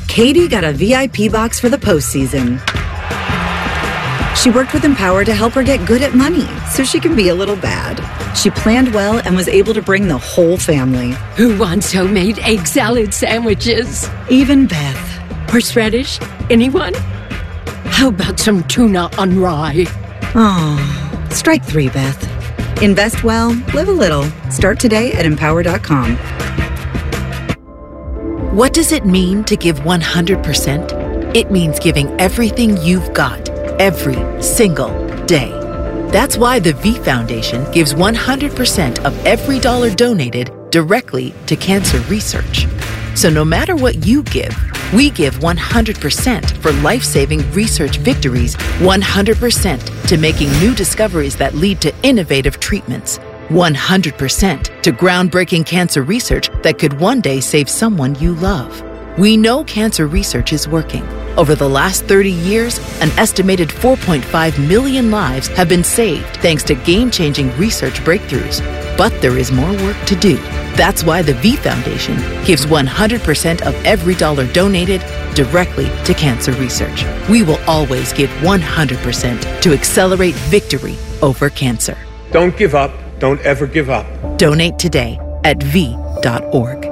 Katie got a VIP box for the postseason. She worked with Empower to help her get good at money so she can be a little bad. She planned well and was able to bring the whole family. Who wants homemade egg salad sandwiches? Even Beth. Horseradish? Anyone? How about some tuna on rye? Oh, strike 3, Beth. Invest well, live a little. Start today at Empower.com. What does it mean to give 100%? It means giving everything you've got, every single day. That's why the V Foundation gives 100% of every dollar donated directly to cancer research. So no matter what you give, we give 100% for life-saving research victories, 100% to making new discoveries that lead to innovative treatments, 100% to groundbreaking cancer research that could one day save someone you love. We know cancer research is working. Over the last 30 years, an estimated 4.5 million lives have been saved thanks to game-changing research breakthroughs. But there is more work to do. That's why the V Foundation gives 100% of every dollar donated directly to cancer research. We will always give 100% to accelerate victory over cancer. Don't give up. Don't ever give up. Donate today at v.org.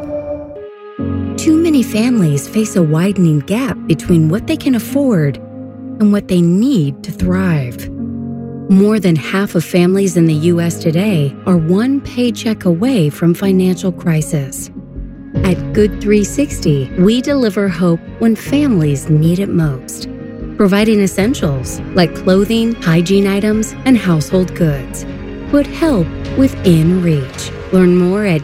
Too many families face a widening gap between what they can afford and what they need to thrive. More than half of families in the U.S. today are one paycheck away from financial crisis. At Good 360, we deliver hope when families need it most, providing essentials like clothing, hygiene items, and household goods. Put help within reach. Learn more at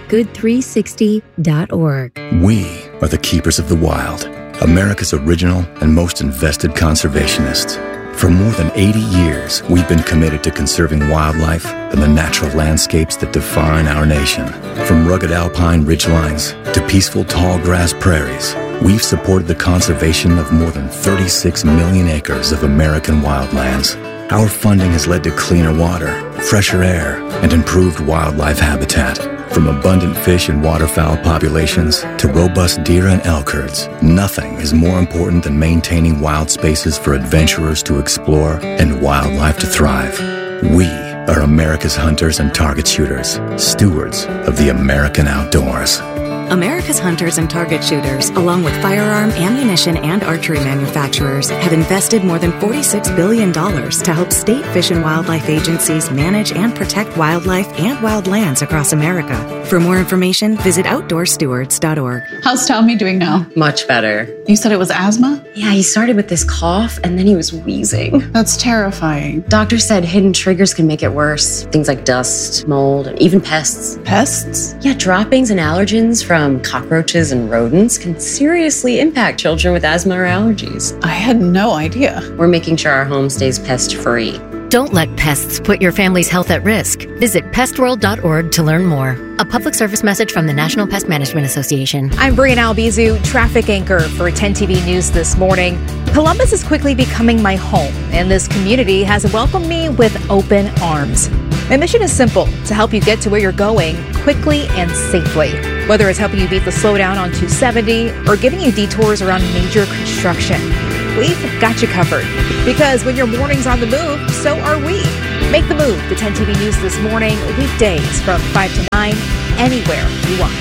good360.org. We are the keepers of the wild, America's original and most invested conservationists. For more than 80 years, we've been committed to conserving wildlife and the natural landscapes that define our nation. From rugged alpine ridgelines to peaceful tall grass prairies, we've supported the conservation of more than 36 million acres of American wildlands. Our funding has led to cleaner water, fresher air, and improved wildlife habitat. From abundant fish and waterfowl populations to robust deer and elk herds, nothing is more important than maintaining wild spaces for adventurers to explore and wildlife to thrive. We are America's hunters and target shooters, stewards of the American outdoors. America's hunters and target shooters, along with firearm, ammunition, and archery manufacturers, have invested more than $46 billion to help state fish and wildlife agencies manage and protect wildlife and wildlands across America. For more information, visit OutdoorStewards.org. How's Tommy doing now? Much better. You said it was asthma? Yeah, he started with this cough and then he was wheezing. That's terrifying. Doctor said hidden triggers can make it worse. Things like dust, mold, and even pests. Pests? Yeah, droppings and allergens from cockroaches and rodents can seriously impact children with asthma or allergies. I had no idea. We're making sure our home stays pest-free. Don't let pests put your family's health at risk. Visit pestworld.org to learn more. A public service message from the National Pest Management Association. I'm Brian Albizu, traffic anchor for 10 TV News this morning. Columbus is quickly becoming my home, and this community has welcomed me with open arms. My mission is simple, to help you get to where you're going quickly and safely. Whether it's helping you beat the slowdown on 270 or giving you detours around major construction, we've got you covered. Because when your morning's on the move, so are we. Make the move to 10 TV News this morning, weekdays from 5 to 9, anywhere you watch.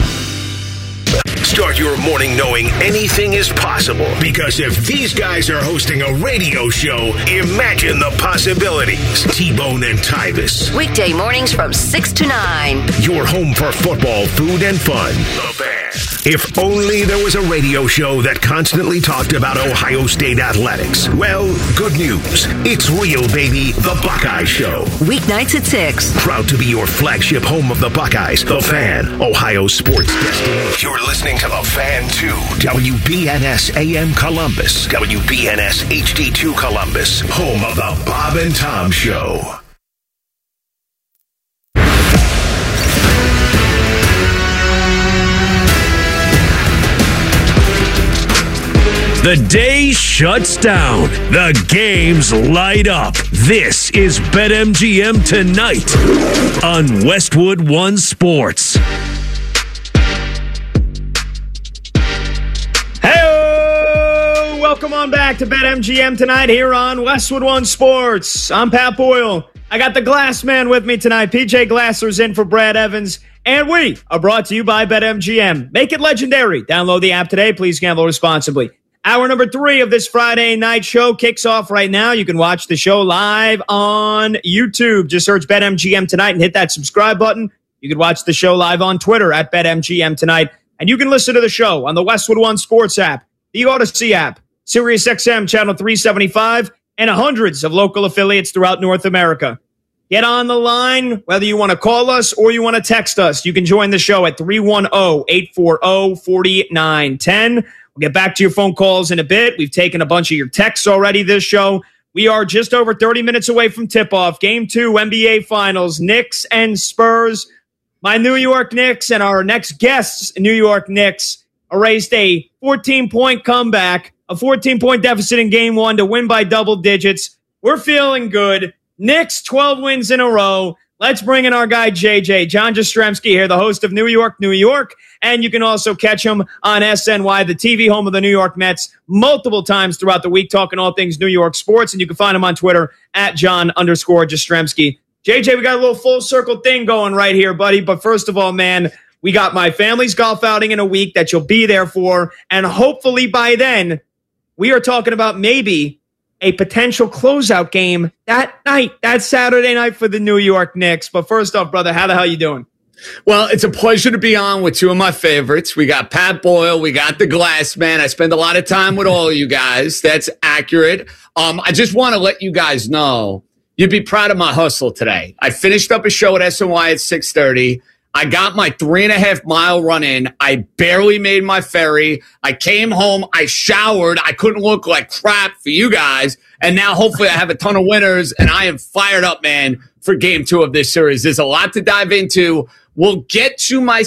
Start your morning knowing anything is possible. Because if these guys are hosting a radio show, imagine the possibilities. T-Bone and Tyvis. Weekday mornings from 6 to 9. Your home for football, food, and fun. The Fan. If only there was a radio show that constantly talked about Ohio State athletics. Well, good news. It's real, baby. The Buckeye Show. Weeknights at 6. Proud to be your flagship home of the Buckeyes. The Fan. Ohio sports destination. You're listening to The Fan 2. WBNS AM Columbus. WBNS HD2 Columbus. Home of the Bob and Tom Show. The day shuts down. The games light up. This is BetMGM Tonight on Westwood One Sports. Hey-oh! welcome on back to BetMGM tonight here on Westwood One Sports. I'm Pat Boyle. I got the Glass Man with me tonight. PJ Glasser's in for Brad Evans. And we are brought to you by BetMGM. Make it legendary. Download the app today. Please gamble responsibly. Hour number 3 of this Friday night show kicks off right now. You can watch the show live on YouTube. Just search BetMGM tonight and hit that subscribe button. You can watch the show live on Twitter at BetMGM tonight. And you can listen to the show on the Westwood One Sports app, the Odyssey app, SiriusXM Channel 375, and hundreds of local affiliates throughout North America. Get on the line, whether you want to call us or you want to text us. You can join the show at 310-840-4910. We'll get back to your phone calls in a bit. We've taken a bunch of your texts already this show. We are just over 30 minutes away from tip-off. Game 2, NBA Finals, Knicks and Spurs. My New York Knicks and our next guests, New York Knicks, erased a 14-point comeback, a 14-point deficit in Game 1 to win by double digits. We're feeling good. Knicks, 12 wins in a row. Let's bring in our guy, JJ, John Jastrzemski here, the host of New York, New York. And you can also catch him on SNY, the TV home of the New York Mets, multiple times throughout the week, talking all things New York sports. And you can find him on Twitter at John_Jastrzemski. JJ, we got a little full circle thing going right here, buddy. But first of all, man, we got my family's golf outing in a week that you'll be there for. And hopefully by then, we are talking about maybe a potential closeout game that night, that Saturday night for the New York Knicks. But first off, brother, how the hell you doing? Well, it's a pleasure to be on with two of my favorites. We got Pat Boyle. We got the Glass Man. I spend a lot of time with all of you guys. That's accurate. I just want to let you guys know, you'd be proud of my hustle today. I finished up a show at SNY at 6:30. I got my 3.5-mile run in. I barely made my ferry. I came home. I showered. I couldn't look like crap for you guys. And now hopefully I have a ton of winners, and I am fired up, man, for Game 2 of this series. There's a lot to dive into. We'll get to my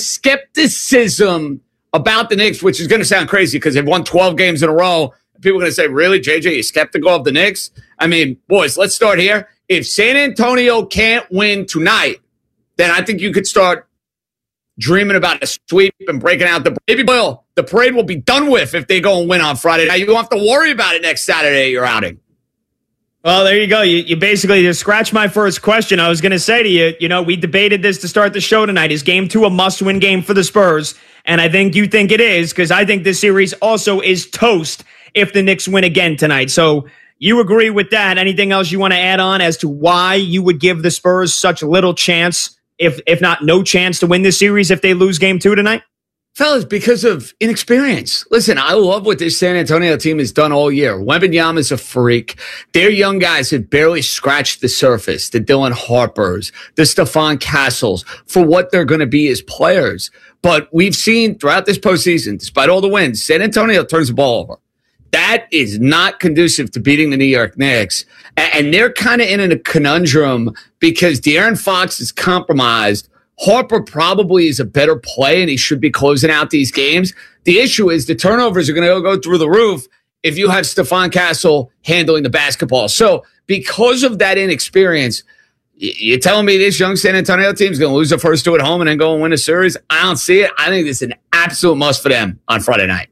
skepticism about the Knicks, which is going to sound crazy because they've won 12 games in a row. People are going to say, really, JJ, you skeptical of the Knicks? I mean, boys, let's start here. If San Antonio can't win tonight, then I think you could start dreaming about a sweep and breaking out the baby boil. The parade will be done with if they go and win on Friday. Now you don't have to worry about it next Saturday at your outing. Well, there you go. You basically just scratched my first question. I was going to say to you, we debated this to start the show tonight. Is Game 2 a must-win game for the Spurs? And I think you think it is, because I think this series also is toast if the Knicks win again tonight. So you agree with that. Anything else you want to add on as to why you would give the Spurs such little chance, if not no chance, to win this series if they lose Game 2 tonight? Fellas, because of inexperience. Listen, I love what this San Antonio team has done all year. Wembanyama's a freak. Their young guys have barely scratched the surface. The Dylan Harpers, the Stephon Castles, for what they're going to be as players. But we've seen throughout this postseason, despite all the wins, San Antonio turns the ball over. That is not conducive to beating the New York Knicks. And they're kind of in a conundrum because De'Aaron Fox is compromised. Harper probably is a better play, and he should be closing out these games. The issue is the turnovers are going to go through the roof if you have Stephon Castle handling the basketball. So because of that inexperience, you're telling me this young San Antonio team is going to lose the first two at home and then go and win a series? I don't see it. I think this is an absolute must for them on Friday night.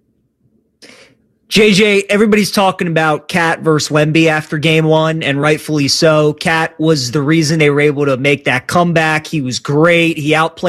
JJ, everybody's talking about Cat versus Wemby after Game 1, and rightfully so. Cat was the reason they were able to make that comeback. He was great. He outplayed